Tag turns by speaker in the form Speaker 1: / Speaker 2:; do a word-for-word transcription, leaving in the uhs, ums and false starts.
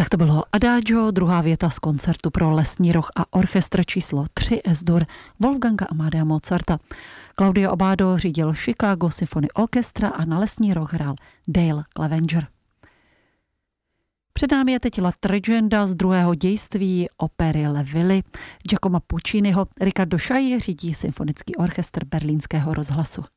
Speaker 1: Tak to bylo Adagio, druhá věta z koncertu pro lesní roh a orchestr číslo tři S-dur Wolfganga Amadea Mozarta. Claudio Abbado řídil Chicago Symphony Orchestra a na lesní roh hrál Dale Clevenger. Před námi je teď La Traviata z druhého dějství opery Le Villi Giacomo Pucciniho. Riccardo Schai řídí symfonický orchestr Berlínského rozhlasu.